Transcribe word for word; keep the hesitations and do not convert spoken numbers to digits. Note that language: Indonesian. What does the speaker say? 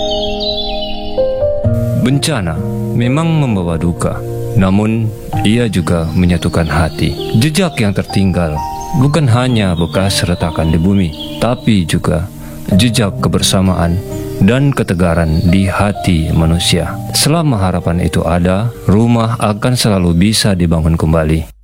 Bencana memang membawa duka, namun ia juga menyatukan hati. Jejak yang tertinggal bukan hanya bekas retakan di bumi, tapi juga jejak kebersamaan dan ketegaran di hati manusia. Selama harapan itu ada, rumah akan selalu bisa dibangun kembali.